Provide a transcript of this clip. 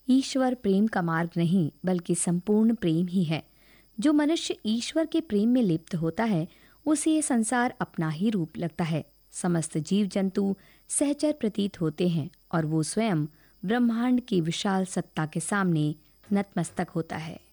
ईश्वर प्रेम का मार्ग नहीं बल्कि संपूर्ण प्रेम ही है। जो मनुष्य ईश्वर के प्रेम में लिप्त होता है उसे ये संसार अपना ही रूप लगता है। समस्त जीव जंतु सहचर प्रतीत होते हैं और वो स्वयं ब्रह्मांड की विशाल सत्ता के सामने नतमस्तक होता है।